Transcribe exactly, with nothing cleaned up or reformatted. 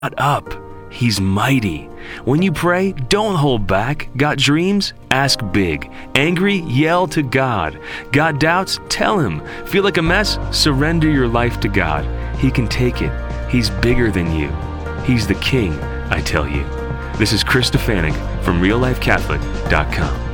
up. He's mighty. When you pray, don't hold back. Got dreams? Ask big. Angry? Yell to God. Got doubts? Tell Him. Feel like a mess? Surrender your life to God. He can take it. He's bigger than you. He's the King, I tell you. This is Chris Stefanick from real life catholic dot com.